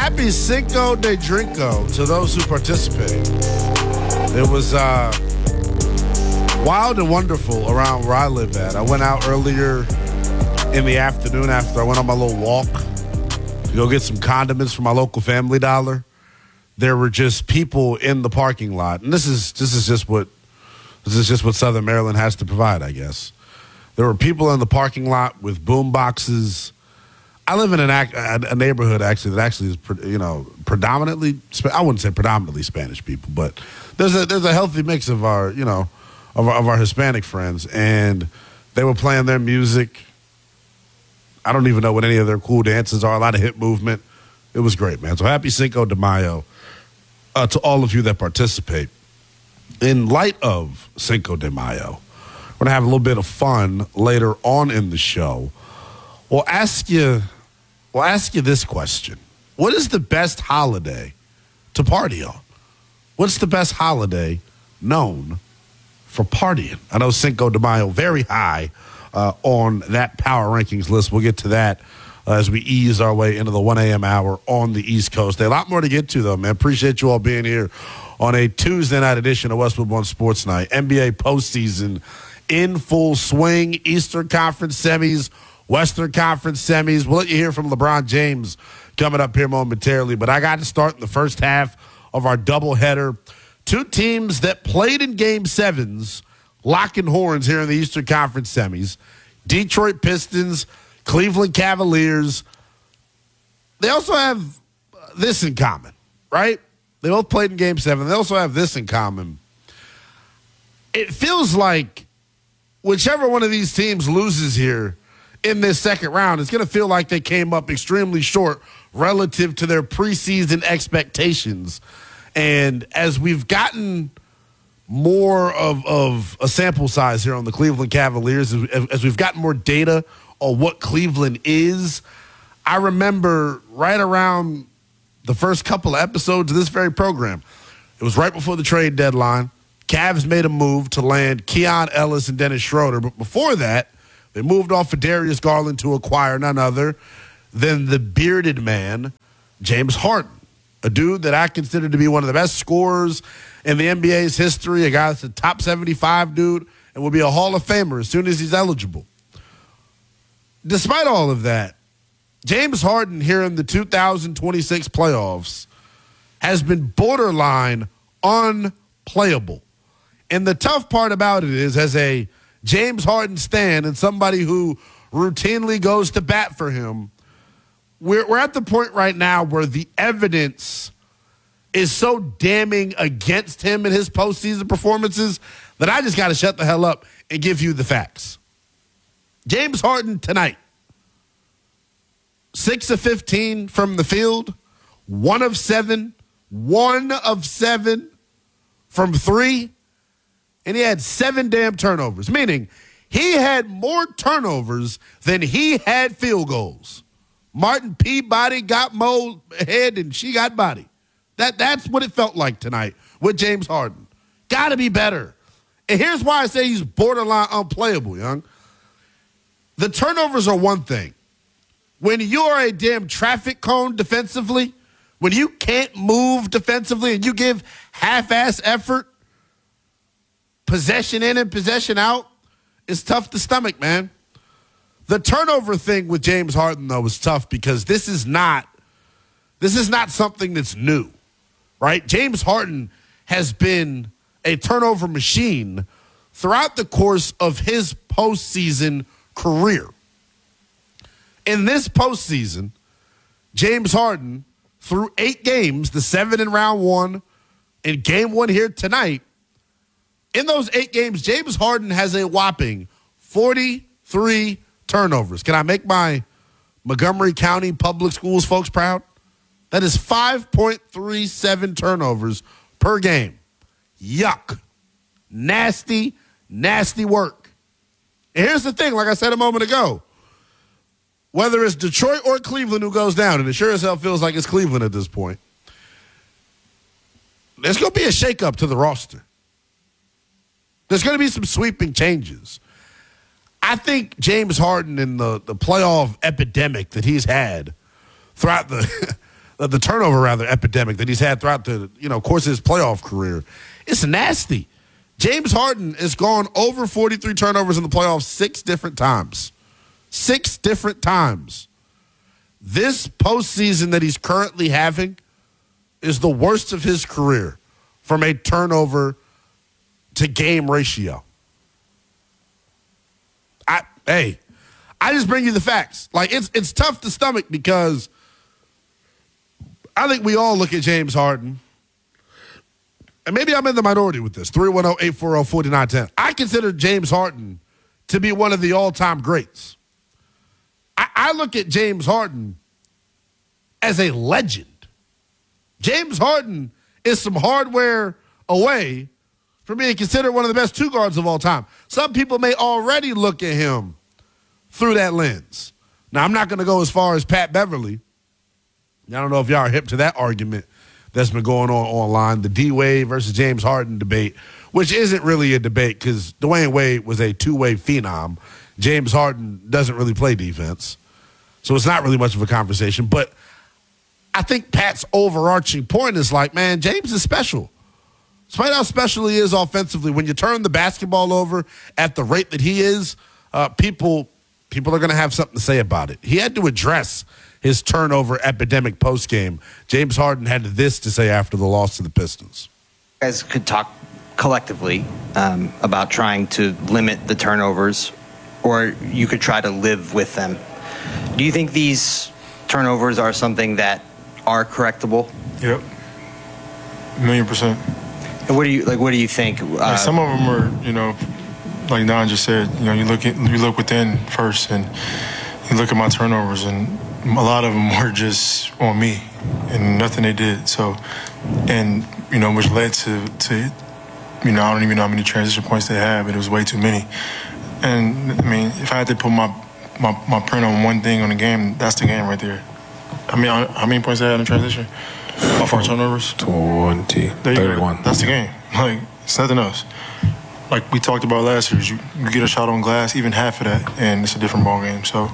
Happy Cinco de Drinko to those who participate. It was wild and wonderful around where I live at. I went out earlier in the afternoon after I went on my little walk to go get some condiments from my local Family Dollar. There were just people in the parking lot, and this is just what Southern Maryland has to provide, I guess. There were people in the parking lot with boom boxes. I live in a neighborhood that is predominantly, I wouldn't say predominantly Spanish people, but there's a healthy mix of our Hispanic friends, and they were playing their music. I don't even know what any of their cool dances are. A lot of hip movement. It was great, man. So happy Cinco de Mayo to all of you that participate. In light of Cinco de Mayo, we're going to have a little bit of fun later on in the show. We'll ask you this question. What is the best holiday to party on? What's the best holiday known for partying? I know Cinco de Mayo very high on that power rankings list. We'll get to that as we ease our way into the 1 a.m. hour on the East Coast. A lot more to get to, though, man. Appreciate you all being here on a Tuesday night edition of Westwood One Sports Night. NBA postseason in full swing. Eastern Conference semis, Western Conference semis. We'll let you hear from LeBron James coming up here momentarily. But I got to start in the first half of our doubleheader. Two teams that played in Game 7s, locking horns here in the Eastern Conference semis. Detroit Pistons, Cleveland Cavaliers. They also have this in common, right? They both played in Game 7. They also have this in common. It feels like whichever one of these teams loses here in this second round, it's going to feel like they came up extremely short relative to their preseason expectations. And as we've gotten more of a sample size here on the Cleveland Cavaliers, as we've gotten more data on what Cleveland is, I remember right around the first couple of episodes of this very program, it was right before the trade deadline. Cavs made a move to land Keon Ellis and Dennis Schroeder. But before that, they moved off of Darius Garland to acquire none other than the bearded man, James Harden, a dude that I consider to be one of the best scorers in the NBA's history, a guy that's a top 75 dude and will be a Hall of Famer as soon as he's eligible. Despite all of that, James Harden here in the 2026 playoffs has been borderline unplayable. And the tough part about it is, as a James Harden stan and somebody who routinely goes to bat for him, we're at the point right now where the evidence is so damning against him and his postseason performances that I just got to shut the hell up and give you the facts. James Harden tonight, 6 of 15 from the field, 1 of 7 from 3, and he had 7 damn turnovers, meaning he had more turnovers than he had field goals. Martin Peabody got Mo head and she got body. That's what it felt like tonight with James Harden. Got to be better. And here's why I say he's borderline unplayable, young. The turnovers are one thing. When you're a damn traffic cone defensively, when you can't move defensively and you give half-ass effort, possession in and possession out, it's tough to stomach, man. The turnover thing with James Harden, though, is tough because this is not something that's new, right? James Harden has been a turnover machine throughout the course of his postseason career. In this postseason, James Harden, through 8 games, the 7 in round 1, and game 1 here tonight, in those 8 games, James Harden has a whopping 43 turnovers. Can I make my Montgomery County Public Schools folks proud? That is 5.37 turnovers per game. Yuck. Nasty, nasty work. And here's the thing, like I said a moment ago, whether it's Detroit or Cleveland who goes down, and it sure as hell feels like it's Cleveland at this point, there's going to be a shakeup to the roster. There's going to be some sweeping changes. I think James Harden in the playoff epidemic that he's had throughout the the turnover rather epidemic that he's had throughout the course of his playoff career. It's nasty. James Harden has gone over 43 turnovers in the playoffs 6 different times. 6 different times. This postseason that he's currently having is the worst of his career from a turnover to game ratio. I just bring you the facts. Like, it's tough to stomach because I think we all look at James Harden, and maybe I'm in the minority with this, 310-840-4910. I consider James Harden to be one of the all-time greats. I look at James Harden as a legend. James Harden is some hardware away from being considered one of the best 2 guards of all time. Some people may already look at him through that lens. Now, I'm not going to go as far as Pat Beverly. I don't know if y'all are hip to that argument that's been going on online, the D-Wade versus James Harden debate, which isn't really a debate because Dwayne Wade was a 2-way phenom. James Harden doesn't really play defense, so it's not really much of a conversation. But I think Pat's overarching point is like, man, James is special. Despite how special he is offensively, when you turn the basketball over at the rate that he is, people are going to have something to say about it. He had to address his turnover epidemic postgame. James Harden had this to say after the loss to the Pistons. You guys could talk collectively about trying to limit the turnovers, or you could try to live with them. Do you think these turnovers are something that are correctable? Yep. 1,000,000%. And what do you think? Some of them are, like Don just said, you look within first, and you look at my turnovers, and a lot of them were just on me and nothing they did. So, and which led to I don't even know how many transition points they had, but it was way too many. And I mean, if I had to put my print on one thing on the game, that's the game right there. I mean, how many points they had in transition? How far turnovers? 20. There you 31. go. That's the game. Like, it's nothing else. Like we talked about last year, you get a shot on glass, even half of that, and it's a different ball game. So,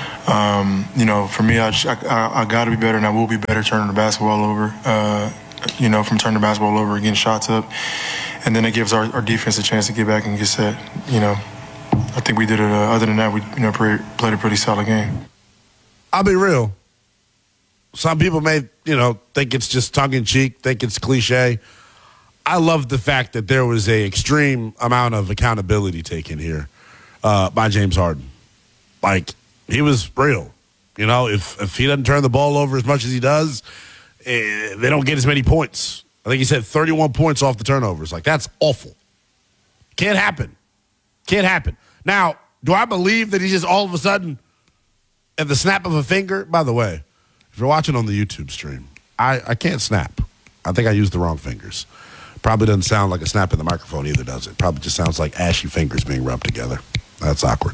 for me, I got to be better, and I will be better turning the basketball over. From turning the basketball over, getting shots up, and then it gives our defense a chance to get back and get set. I think we did it. Other than that, we played a pretty solid game. I'll be real. Some people may, think it's just tongue-in-cheek, think it's cliche. I love the fact that there was a extreme amount of accountability taken here by James Harden. Like, he was real. If he doesn't turn the ball over as much as he does, they don't get as many points. I think he said 31 points off the turnovers. Like, that's awful. Can't happen. Can't happen. Now, do I believe that he just all of a sudden, at the snap of a finger? By the way, if you're watching on the YouTube stream, I can't snap. I think I used the wrong fingers. Probably doesn't sound like a snap in the microphone either, does it? Probably just sounds like ashy fingers being rubbed together. That's awkward.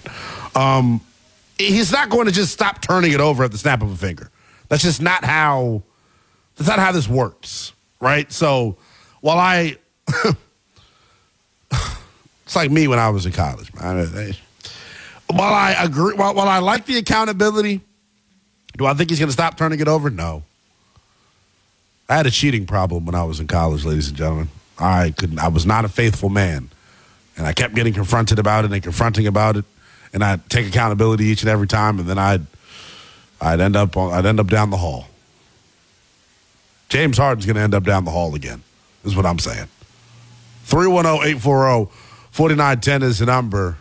He's not going to just stop turning it over at the snap of a finger. That's just not how this works, right? So while it's like me when I was in college, man. While I agree, while I like the accountability, do I think he's going to stop turning it over? No. I had a cheating problem when I was in college, ladies and gentlemen. I was not a faithful man, and I kept getting confronted about it and confronting about it, and I'd take accountability each and every time, and then I'd end up down the hall. James Harden's going to end up down the hall again, is what I'm saying. 310-840-4910 is the number.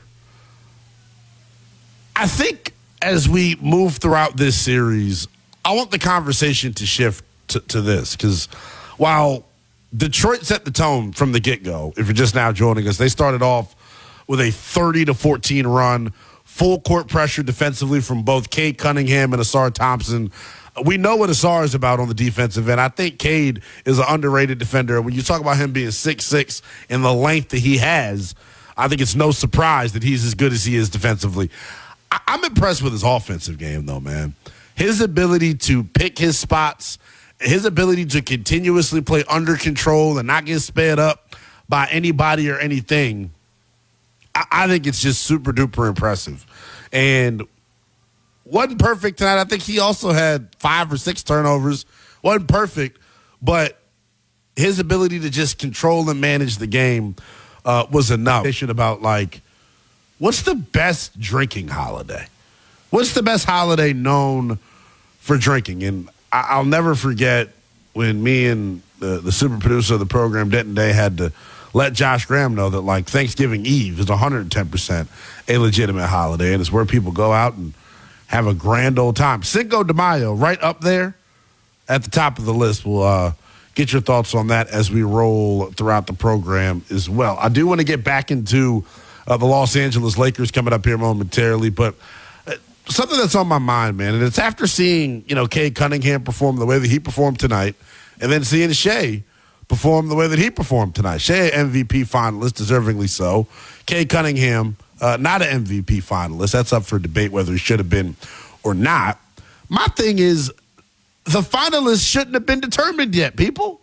I think as we move throughout this series, I want the conversation to shift to this, because while Detroit set the tone from the get-go, if you're just now joining us, they started off with a 30-14 run, full court pressure defensively from both Cade Cunningham and Ausar Thompson. We know what Ausar is about on the defensive end. I think Cade is an underrated defender. When you talk about him being 6'6" and the length that he has, I think it's no surprise that he's as good as he is defensively. I'm impressed with his offensive game, though, man. His ability to pick his spots, his ability to continuously play under control and not get sped up by anybody or anything, I think it's just super duper impressive. And wasn't perfect tonight. I think he also had 5 or 6 turnovers, Wasn't perfect, but his ability to just control and manage the game was enough. About, like, what's the best drinking holiday? What's the best holiday known for drinking? And I'll never forget when me and the super producer of the program, Denton Day, had to let Josh Graham know that, like, Thanksgiving Eve is 110% a legitimate holiday, and it's where people go out and have a grand old time. Cinco de Mayo, right up there at the top of the list. We'll get your thoughts on that as we roll throughout the program as well. I do want to get back into the Los Angeles Lakers coming up here momentarily, but something that's on my mind, man, and it's after seeing, Cade Cunningham perform the way that he performed tonight, and then seeing Shea perform the way that he performed tonight. Shea, MVP finalist, deservingly so. Cade Cunningham, not an MVP finalist. That's up for debate whether he should have been or not. My thing is, the finalists shouldn't have been determined yet, people.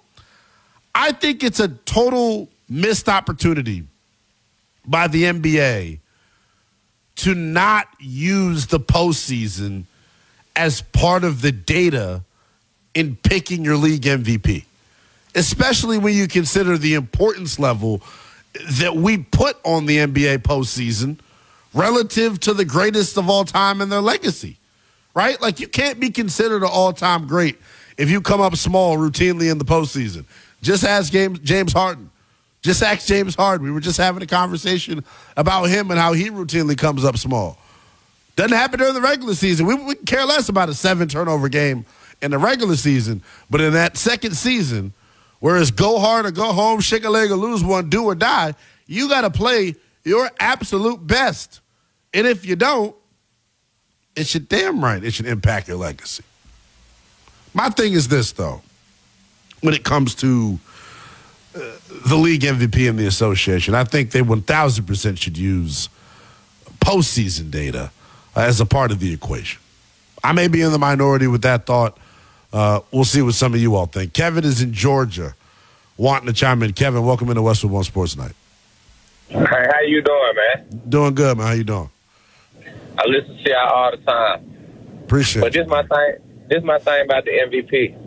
I think it's a total missed opportunity by the NBA to not use the postseason as part of the data in picking your league MVP, especially when you consider the importance level that we put on the NBA postseason relative to the greatest of all time and their legacy, right? Like, you can't be considered an all-time great if you come up small routinely in the postseason. Just ask James Harden. Just ask James Harden. We were just having a conversation about him and how he routinely comes up small. Doesn't happen during the regular season. We care less about a 7-turnover game in the regular season, but in that second season, where it's go hard or go home, shake a leg or lose one, do or die, you got to play your absolute best. And if you don't, it should damn right it should impact your legacy. My thing is this, though, when it comes to the league MVP and the association, I think they 1,000% should use postseason data as a part of the equation. I may be in the minority with that thought. We'll see what some of you all think. Kevin is in Georgia wanting to chime in. Kevin, welcome into Westwood One Sports Night. Hey, how you doing, man? Doing good, man. How you doing? I listen to y'all all the time. Appreciate it. But this my thing about the MVP.